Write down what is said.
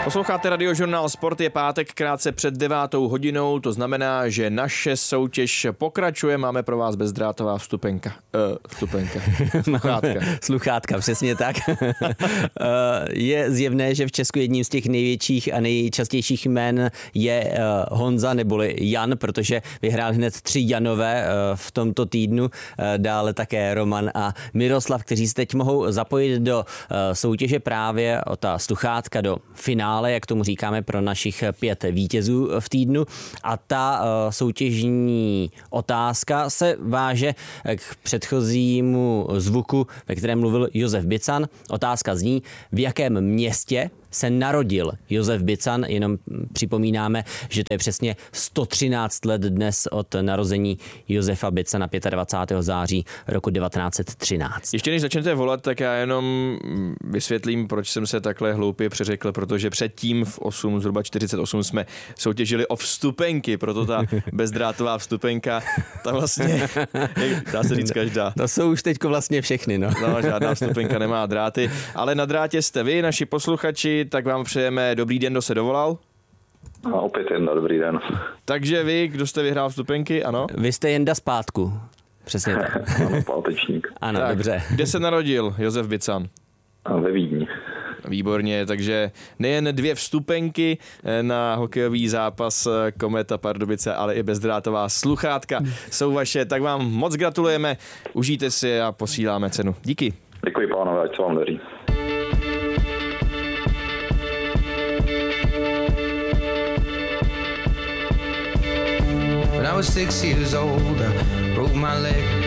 Posloucháte Radiožurnál Sport, je pátek krátce před 9:00, to znamená, že naše soutěž pokračuje, máme pro vás bezdrátová vstupenka. Sluchátka, přesně tak. Je zjevné, že v Česku jedním z těch největších a nejčastějších jmén je Honza neboli Jan, protože vyhrál hned 3 Janové v tomto týdnu, dále také Roman a Miroslav, kteří se teď mohou zapojit do soutěže právě o ta sluchátka do finále, jak tomu říkáme, pro našich 5 vítězů v týdnu. A ta soutěžní otázka se váže k předchozímu zvuku, ve kterém mluvil Josef Bican. Otázka zní, v jakém městě se narodil Josef Bican, jenom připomínáme, že to je přesně 113 let dnes od narození Josefa Bicana 25. září roku 1913. Ještě než začnete volat, tak já jenom vysvětlím, proč jsem se takhle hloupě přeřekl, protože předtím v 8:48 jsme soutěžili o vstupenky, proto ta bezdrátová vstupenka, ta vlastně, dá se říct každá. To jsou už teďko vlastně všechny, no. No, žádná vstupenka nemá dráty, ale na drátě jste vy, naši posluchači, tak vám přejeme dobrý den, kdo se dovolal. A opět Jenda, dobrý den. Takže vy, kdo jste vyhrál vstupenky, ano? Vy jste Jenda zpátku, přesně tak. Ano, pátečník. Ano, tak, dobře. Kde se narodil Josef Bican? Ve Vídni. Výborně, takže nejen 2 vstupenky na hokejový zápas Kometa Pardubice, ale i bezdrátová sluchátka jsou vaše, tak vám moc gratulujeme, užijte si a posíláme cenu. Díky. Děkuji, pánové, ať se vám daří. When I was 6 years old, I broke my leg.